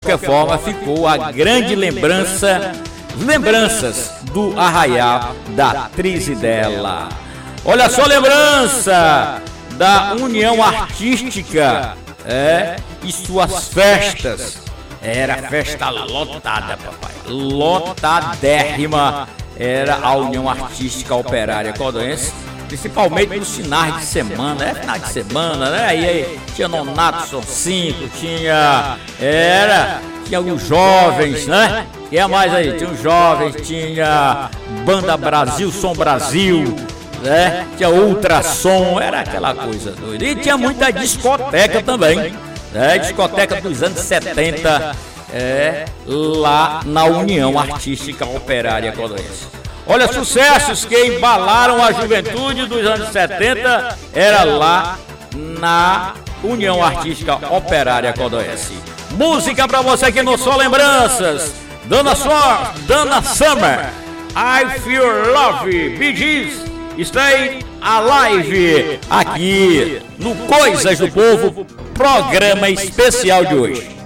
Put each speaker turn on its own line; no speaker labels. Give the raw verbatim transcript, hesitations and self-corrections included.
qualquer forma, ficou a grande lembrança, lembranças do arraial da Trizidela. Olha só, lembrança da União Artística, é, e suas festas. Era festa lotada, papai, lotadérrima. Era a União Artística Operária Codonhense, principalmente nos finais de semana, é final de semana, né? Aí, aí tinha Nonato São Cinco, tinha, era, tinha os jovens, né? E é mais aí, tinha os jovens, tinha Banda Brasil, Som Brasil, né? Tinha Ultrassom, era aquela coisa doida. E tinha muita discoteca também, né? Discoteca dos anos setenta, é, lá na União Artística Operária Codonhense. Olha, sucessos que embalaram a juventude dos anos setenta era lá na União Artística Operária Codonhense. Música pra você que não só lembranças. Dana Sor, Dana Summer, I Feel Love, Bee Gees, Stay Alive, aqui no Coisas do Povo, programa especial de hoje.